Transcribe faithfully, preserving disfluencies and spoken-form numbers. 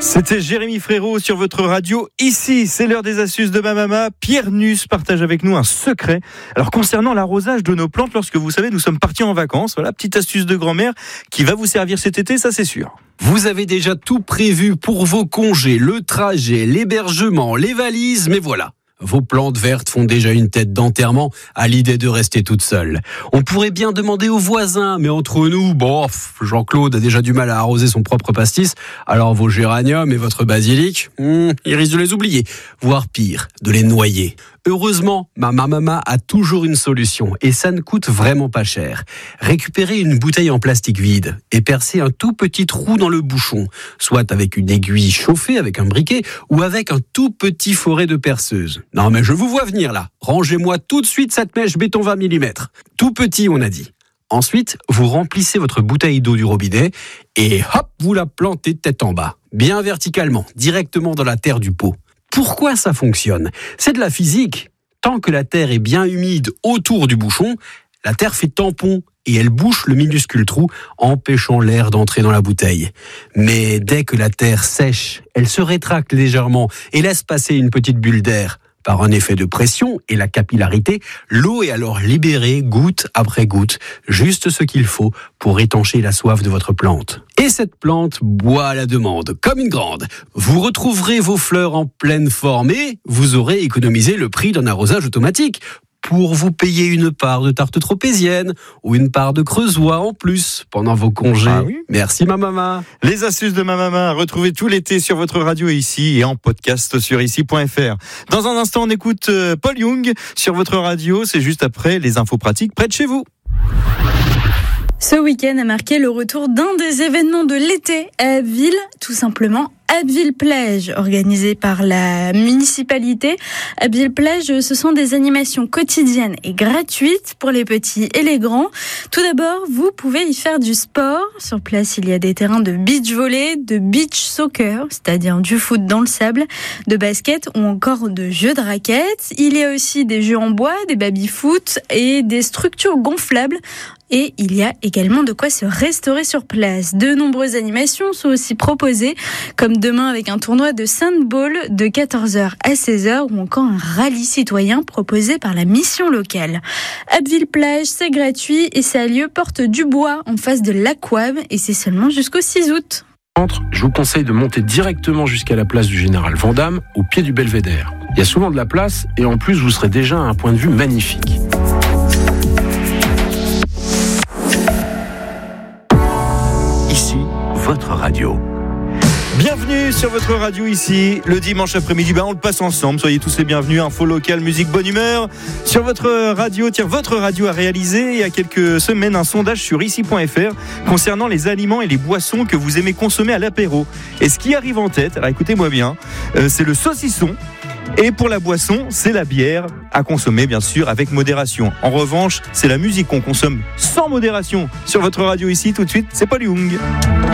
C'était Jérémy Frérot sur votre radio. Ici, c'est l'heure des astuces de ma maman. Pierre Nuss partage avec nous un secret. Alors, concernant l'arrosage de nos plantes, lorsque vous savez, nous sommes partis en vacances. Voilà, petite astuce de grand-mère qui va vous servir cet été, ça c'est sûr. Vous avez déjà tout prévu pour vos congés, le trajet, l'hébergement, les valises, mais voilà. Vos plantes vertes font déjà une tête d'enterrement à l'idée de rester toutes seules. On pourrait bien demander aux voisins, mais entre nous, bon, Jean-Claude a déjà du mal à arroser son propre pastis, alors vos géraniums et votre basilic, hmm, il risque de les oublier, voire pire, de les noyer. Heureusement, ma maman a toujours une solution et ça ne coûte vraiment pas cher. Récupérez une bouteille en plastique vide et percez un tout petit trou dans le bouchon, soit avec une aiguille chauffée avec un briquet ou avec un tout petit foret de perceuse. Non mais je vous vois venir là, rangez-moi tout de suite cette mèche béton vingt millimètres. Tout petit on a dit. Ensuite, vous remplissez votre bouteille d'eau du robinet et hop, vous la plantez tête en bas, bien verticalement, directement dans la terre du pot. Pourquoi ça fonctionne ? C'est de la physique. Tant que la terre est bien humide autour du bouchon, la terre fait tampon et elle bouche le minuscule trou, empêchant l'air d'entrer dans la bouteille. Mais dès que la terre sèche, elle se rétracte légèrement et laisse passer une petite bulle d'air. Par un effet de pression et la capillarité, l'eau est alors libérée goutte après goutte, juste ce qu'il faut pour étancher la soif de votre plante. Et cette plante boit à la demande, comme une grande. Vous retrouverez vos fleurs en pleine forme et vous aurez économisé le prix d'un arrosage automatique pour vous payer une part de tarte tropézienne ou une part de creusois en plus pendant vos congés. Ah oui ? Merci ma maman. Les astuces de ma maman, retrouvez tout l'été sur votre radio ici et en podcast sur ici point f r. Dans un instant, on écoute Paul Young sur votre radio. C'est juste après les infos pratiques près de chez vous. Ce week-end a marqué le retour d'un des événements de l'été à Abbeville, tout simplement Abbeville Plage, organisé par la municipalité. Abbeville Plage, ce sont des animations quotidiennes et gratuites pour les petits et les grands. Tout d'abord, vous pouvez y faire du sport. Sur place, il y a des terrains de beach volley, de beach soccer, c'est-à-dire du foot dans le sable, de basket ou encore de jeux de raquettes. Il y a aussi des jeux en bois, des baby-foot et des structures gonflables. Et il y a également de quoi se restaurer sur place. De nombreuses animations sont aussi proposées, comme demain avec un tournoi de sandball de quatorze heures à seize heures ou encore un rallye citoyen proposé par la mission locale. Abbeville Plage, c'est gratuit et ça a lieu porte du Bois en face de l'Aquab et c'est seulement jusqu'au six août. Je vous conseille de monter directement jusqu'à la place du Général Vandamme, au pied du Belvédère. Il y a souvent de la place et en plus vous serez déjà à un point de vue magnifique. Ici, votre radio. Bienvenue sur votre radio ici, le dimanche après-midi, ben on le passe ensemble, soyez tous les bienvenus, info locale, musique, bonne humeur. Sur votre radio, tiens, votre radio a réalisé il y a quelques semaines un sondage sur ici point f r concernant les aliments et les boissons que vous aimez consommer à l'apéro. Et ce qui arrive en tête, alors écoutez-moi bien, euh, c'est le saucisson. Et pour la boisson, c'est la bière, à consommer bien sûr avec modération. En revanche, c'est la musique qu'on consomme sans modération. Sur votre radio ici, tout de suite, c'est Paul Young.